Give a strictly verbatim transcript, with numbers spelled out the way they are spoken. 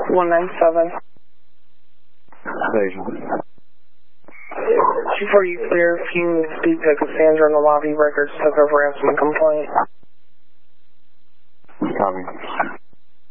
one nine seven. Station. Before you clear, if you speak to Cassandra in the lobby, records took over ransom complaint. Copy.